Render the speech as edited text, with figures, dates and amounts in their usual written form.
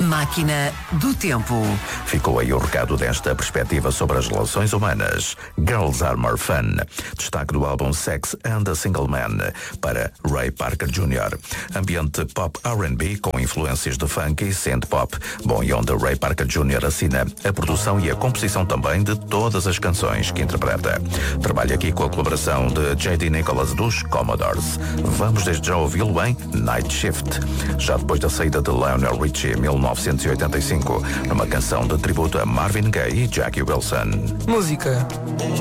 Máquina do Tempo. Ficou aí o recado desta perspectiva sobre as relações humanas. Girls Are More Fun. Destaque do álbum Sex and a Single Man para Ray Parker Jr. Ambiente pop R&B com influências de funk e synth pop. Bom, e onde Ray Parker Jr. assina a produção e a composição também de todas as canções que interpreta. Trabalha aqui com a colaboração de J.D. Nicholas dos Commodores. Vamos desde já ouvi-lo em Night Shift. Já depois da saída de Lionel Richie em 1985, numa canção de tributo a Marvin Gaye e Jackie Wilson. Música.